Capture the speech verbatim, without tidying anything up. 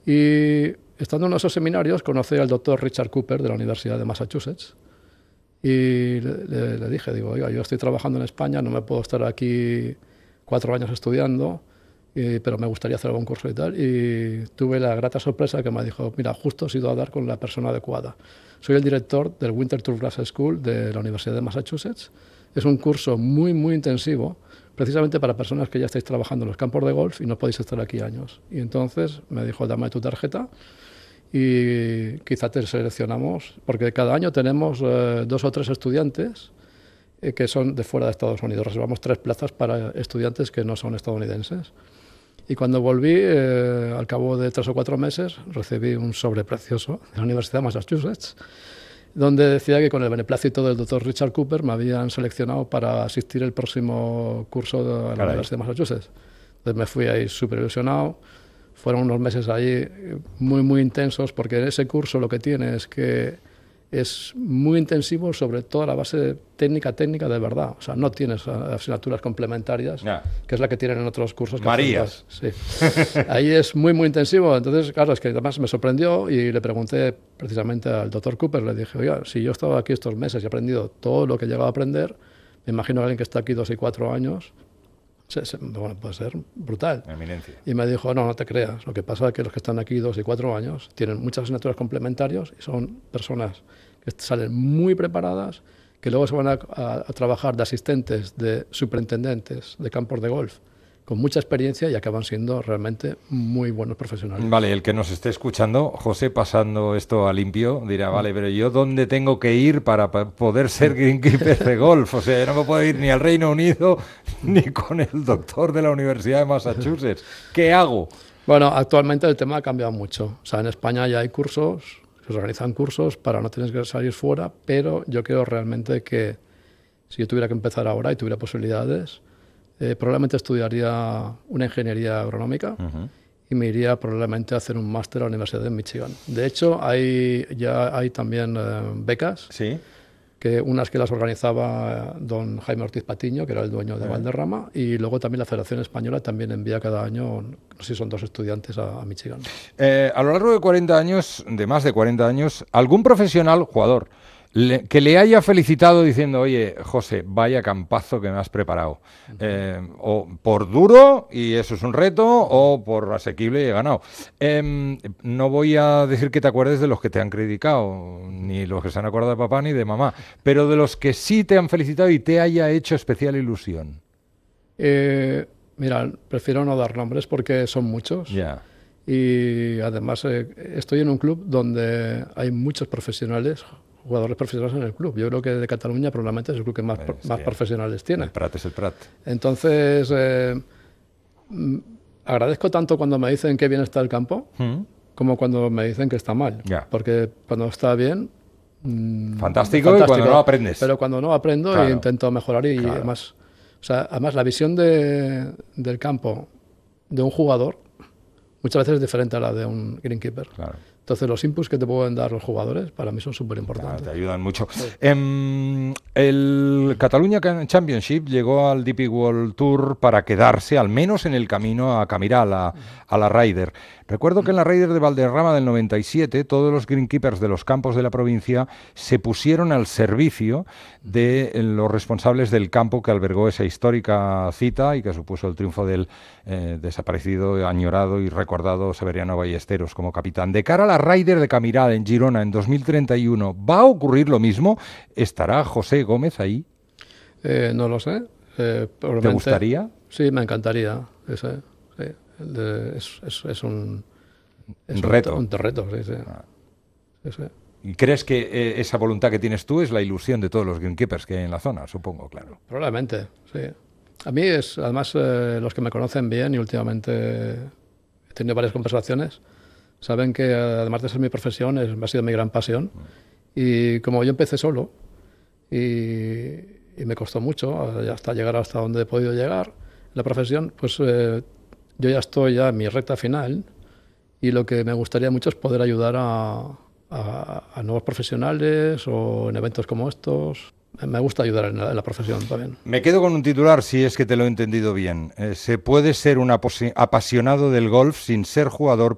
Y estando en uno de esos seminarios conocí al doctor Richard Cooper de la Universidad de Massachusetts y le, le, le dije, digo, oiga, yo estoy trabajando en España, no me puedo estar aquí cuatro años estudiando, y, pero me gustaría hacer algún curso y tal. Y tuve la grata sorpresa que me dijo, mira, justo has ido a dar con la persona adecuada. Soy el director del Winter Tour Glass School de la Universidad de Massachusetts. Es un curso muy, muy intensivo, precisamente para personas que ya estáis trabajando en los campos de golf y no podéis estar aquí años. Y entonces me dijo, dame tu tarjeta y quizá te seleccionamos, porque cada año tenemos eh, dos o tres estudiantes eh, que son de fuera de Estados Unidos. Reservamos tres plazas para estudiantes que no son estadounidenses. Y cuando volví, eh, al cabo de tres o cuatro meses, recibí un sobre precioso de la Universidad de Massachusetts, donde decía que con el beneplácito del doctor Richard Cooper me habían seleccionado para asistir el próximo curso de la Caray. Universidad de Massachusetts. Entonces me fui ahí súper ilusionado. Fueron unos meses ahí muy, muy intensos, porque en ese curso lo que tiene es que es muy intensivo sobre toda la base técnica, técnica de verdad. O sea, no tienes asignaturas complementarias, yeah. que es la que tienen en otros cursos. Marías. Sí. Ahí es muy, muy intensivo. Entonces, claro, es que además me sorprendió y le pregunté precisamente al doctor Cooper, le dije, oiga, si yo he estado aquí estos meses y he aprendido todo lo que he llegado a aprender, me imagino a alguien que está aquí dos y cuatro años, se, se, bueno, puede ser brutal. Eminencia. Y me dijo, no, no te creas. Lo que pasa es que los que están aquí dos y cuatro años tienen muchas asignaturas complementarias y son personas que salen muy preparadas, que luego se van a, a, a trabajar de asistentes, de superintendentes de campos de golf, con mucha experiencia y acaban siendo realmente muy buenos profesionales. Vale, el que nos esté escuchando, José, pasando esto a limpio, dirá, vale, pero ¿yo dónde tengo que ir para poder ser greenkeeper de golf? O sea, no me puedo ir ni al Reino Unido ni con el doctor de la Universidad de Massachusetts. ¿Qué hago? Bueno, actualmente el tema ha cambiado mucho. O sea, en España ya hay cursos, se organizan cursos para no tener que salir fuera, pero yo creo realmente que si yo tuviera que empezar ahora y tuviera posibilidades, Eh, probablemente estudiaría una ingeniería agronómica uh-huh. y me iría probablemente a hacer un máster a la Universidad de Michigan. De hecho, hay, ya hay también eh, becas, ¿sí? que unas que las organizaba don Jaime Ortiz Patiño, que era el dueño de uh-huh. Valderrama, y luego también la Federación Española también envía cada año, no sé si son dos estudiantes a, a Michigan. Eh, a lo largo de cuarenta años, de más de cuarenta años, algún profesional, jugador, Le, que le haya felicitado diciendo, oye, José, vaya campazo que me has preparado. Uh-huh. Eh, o por duro, y eso es un reto, o por asequible y he ganado. Eh, no voy a decir que te acuerdes de los que te han criticado, ni los que se han acordado de papá ni de mamá, pero de los que sí te han felicitado y te haya hecho especial ilusión. Eh, mira, prefiero no dar nombres porque son muchos. Ya. Yeah. Y además eh, estoy en un club donde hay muchos profesionales, jugadores profesionales en el club. Yo creo que de Cataluña probablemente es el club que más, es más que profesionales tiene. El Prat es el Prat. Entonces, eh, agradezco tanto cuando me dicen que bien está el campo, ¿Mm? como cuando me dicen que está mal. Yeah. Porque cuando está bien... Mmm, fantástico, fantástico, y cuando no aprendes. Pero cuando no aprendo claro. intento mejorar y claro. además, o sea, además la visión de, del campo de un jugador muchas veces es diferente a la de un greenkeeper. Claro. Entonces, los inputs que te pueden dar los jugadores para mí son súper importantes. Claro, te ayudan mucho. Sí. Eh, el Catalunya Championship llegó al D P World Tour para quedarse, al menos en el camino a Camiral, a, a la Ryder. Recuerdo que en la Ryder de Valderrama del noventa y siete, todos los greenkeepers de los campos de la provincia se pusieron al servicio de los responsables del campo que albergó esa histórica cita y que supuso el triunfo del eh, desaparecido, añorado y recordado Severiano Ballesteros como capitán. De cara a la Ryder de Camiral en Girona en dos mil treinta y uno, ¿va a ocurrir lo mismo? ¿Estará José Gómez ahí? Eh, no lo sé. Eh, ¿Te gustaría? Sí, me encantaría. Ese, sí. De, es, es, es un... Es un reto. Un, un reto, sí, sí. Ah. sí, sí. ¿Y crees que eh, esa voluntad que tienes tú es la ilusión de todos los greenkeepers que hay en la zona? Supongo, claro. Probablemente, sí. A mí es, además, eh, los que me conocen bien y últimamente he tenido varias conversaciones, saben que además de ser mi profesión, es, ha sido mi gran pasión. Y como yo empecé solo y, y me costó mucho hasta llegar hasta donde he podido llegar en la profesión, pues eh, yo ya estoy ya en mi recta final y lo que me gustaría mucho es poder ayudar a, a, a nuevos profesionales o en eventos como estos. Me gusta ayudar en la, en la profesión también. Me quedo con un titular, si es que te lo he entendido bien. Eh, se puede ser un apasionado del golf sin ser jugador